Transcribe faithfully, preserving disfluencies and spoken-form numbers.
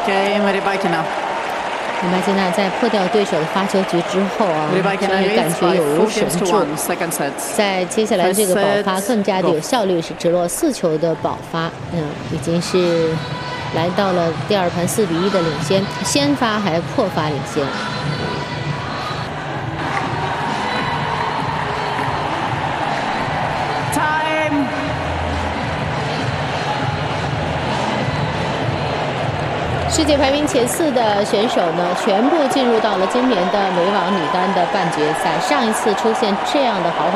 里巴基娜在破掉对手的发球局之后啊，终于感觉有如神助。在接下来这个保发更加的有效率，是直落四球的保发，嗯，已经是来到了第二盘四比一的领先，先发还破发领先。世界排名前四的选手呢，全部进入到了今年的美网女单的半决赛。上一次出现这样的豪华